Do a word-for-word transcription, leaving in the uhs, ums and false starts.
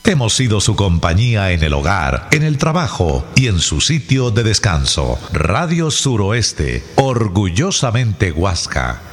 Hemos sido su compañía en el hogar, en el trabajo y en su sitio de descanso. Radio Suroeste, orgullosamente Huasca.